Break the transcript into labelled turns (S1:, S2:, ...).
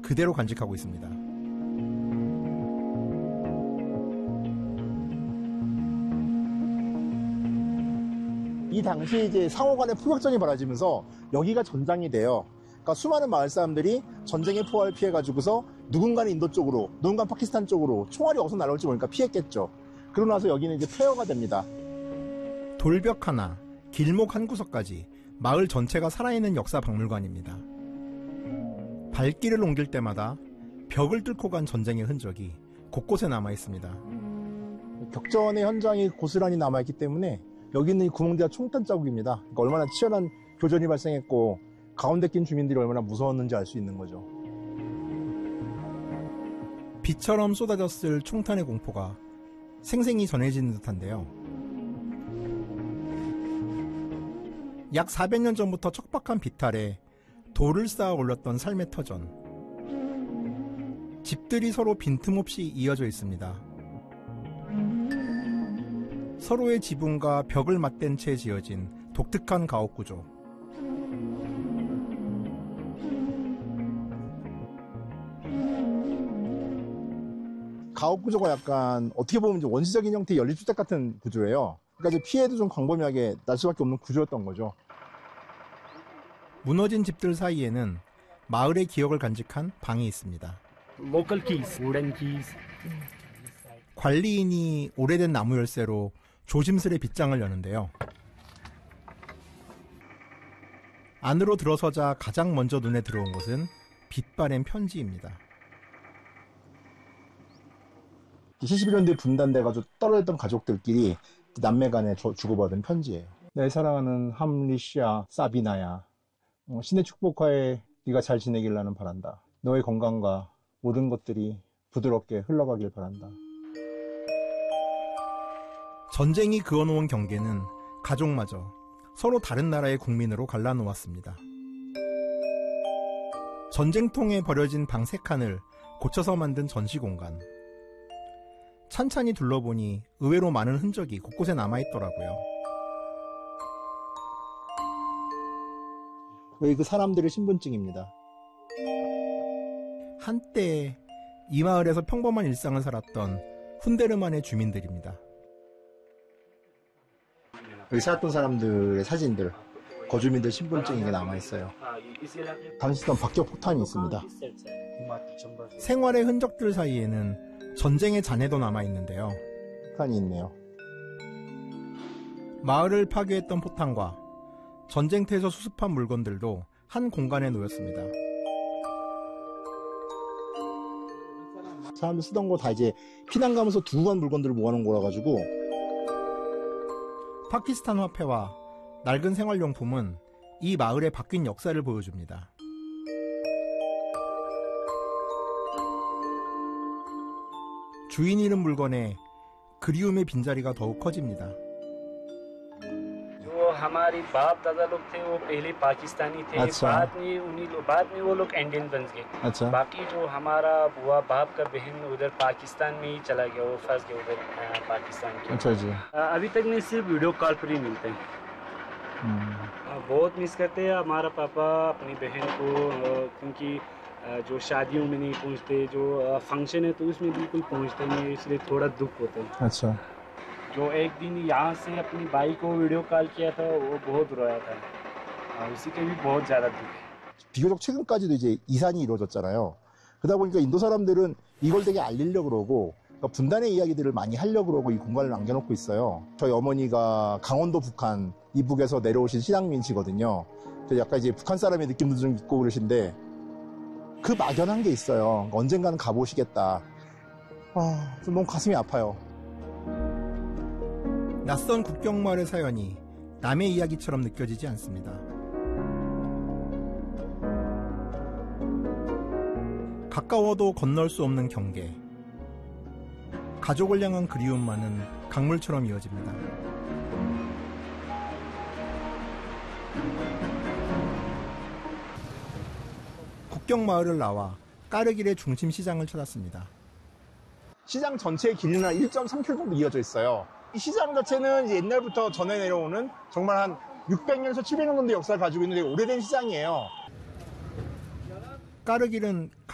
S1: 그대로 간직하고 있습니다.
S2: 이 당시에 이제 상호 간의 포격전이 벌어지면서 여기가 전장이 돼요. 그러니까 수많은 마을 사람들이 전쟁의 포화를 피해가지고서 누군가는 인도 쪽으로, 누군가는 파키스탄 쪽으로 총알이 어디서 날아올지 모르니까 피했겠죠. 그러고 나서 여기는 이제 폐허가 됩니다.
S1: 돌벽 하나, 길목 한 구석까지 마을 전체가 살아있는 역사 박물관입니다. 발길을 옮길 때마다 벽을 뚫고 간 전쟁의 흔적이 곳곳에 남아있습니다.
S2: 격전의 현장이 고스란히 남아있기 때문에 여기 있는 이 구멍대가 총탄 자국입니다. 그러니까 얼마나 치열한 교전이 발생했고 가운데 낀 주민들이 얼마나 무서웠는지 알 수 있는 거죠.
S1: 비처럼 쏟아졌을 총탄의 공포가 생생히 전해지는 듯한데요. 약 400년 전부터 척박한 비탈에 돌을 쌓아 올렸던 삶의 터전. 집들이 서로 빈틈없이 이어져 있습니다. 서로의 지붕과 벽을 맞댄 채 지어진 독특한 가옥 구조.
S2: 가옥 구조가 약간 어떻게 보면 이제 원시적인 형태의 연립주택 같은 구조예요. 그러니까 이제 피해도 좀 광범위하게 날 수밖에 없는 구조였던 거죠.
S1: 무너진 집들 사이에는 마을의 기억을 간직한 방이 있습니다.
S3: Local keys, wooden keys.
S1: 관리인이 오래된 나무 열쇠로 조심스레 빗장을 여는데요. 안으로 들어서자 가장 먼저 눈에 들어온 것은 빛바랜 편지입니다.
S2: 71년도에 분단돼가지고 떨어졌던 가족들끼리 남매 간에 주고받은 편지예요. 내 사랑하는 함리시아 사비나야. 신의 축복하에 네가 잘 지내길 나는 바란다. 너의 건강과 모든 것들이 부드럽게 흘러가길 바란다.
S1: 전쟁이 그어놓은 경계는 가족마저 서로 다른 나라의 국민으로 갈라놓았습니다. 전쟁통에 버려진 방 3칸을 고쳐서 만든 전시공간. 찬찬히 둘러보니 의외로 많은 흔적이 곳곳에 남아있더라고요.
S2: 여기 그 사람들의 신분증입니다.
S1: 한때 이 마을에서 평범한 일상을 살았던 훈데르만의 주민들입니다.
S2: 여기 살았던 사람들의 사진들, 거주민들 신분증이 남아있어요. 당시 쓰던 박격 포탄이 있습니다.
S1: 생활의 흔적들 사이에는 전쟁의 잔해도 남아있는데요.
S2: 포탄이 있네요.
S1: 마을을 파괴했던 포탄과 전쟁터에서 수습한 물건들도 한 공간에 놓였습니다.
S2: 사람들 쓰던 거 다 이제 피난 가면서 두고 간 물건들을 모아놓은 거라 가지고.
S1: 파키스탄 화폐와 낡은 생활용품은 이 마을의 바뀐 역사를 보여줍니다. 주인 잃은 물건에 그리움의 빈자리가 더욱 커집니다.
S3: हमारे बाप दादा लोग थे वो पहले पाकिस्तानी थे।
S2: अच्छा।
S3: बाद में वो लोग इंडियन बन गए।
S2: अच्छा।
S3: बाकी जो हमारा बुआ बाप का बहन उधर पाकिस्तान में ही चला गया, वो फंस गया उधर पाकिस्तान के।
S2: अच्छा जी।
S3: अभी तक नहीं, सिर्फ वीडियो कॉल पर ही मिलते हैं। बहुत मिस करते हैं हमारा पापा अपनी बहन को, क्योंकि जो शादियों में नहीं पहुंचते, जो फंक्शन है तो उसमें बिल्कुल पहुंचते नहीं, इसलिए थोड़ा दुख होता है।
S2: अच्छा।
S3: जो एक दिन यहाँ से अपनी बाई को वीडियो कॉल किया था, वो बहुत रोया था। उसी के भी बहुत ज़्यादा दुख है.
S2: 비교적 최근까지도 이제 이산이 이루어졌잖아요. 그러다 보니까 인도 사람들은 이걸 되게 알리려고 그러고, 그러니까 분단의 이야기들을 많이 하려고 그러고 이 공간을 남겨놓고 있어요. 저희 어머니가 강원도 북한 이북에서 내려오신 신앙민이시거든요. 약간 이제 북한 사람의 느낌도 좀 있고 그러신데, 그 막연한 게 있어요. 언젠가는 가보시겠다. 좀 너무 가슴이 아파요.
S1: 낯선 국경마을의 사연이 남의 이야기처럼 느껴지지 않습니다. 가까워도 건널 수 없는 경계. 가족을 향한 그리움만은 강물처럼 이어집니다. 국경마을을 나와 까르길의 중심 시장을 찾았습니다.
S2: 시장 전체의 길이는 한 1.3km 정도 이어져 있어요. 이 시장 자체는 이제 옛날부터 전해 내려오는 정말 한 600년에서 700년 정도 역사를 가지고 있는 되게 오래된 시장이에요.
S1: 까르길은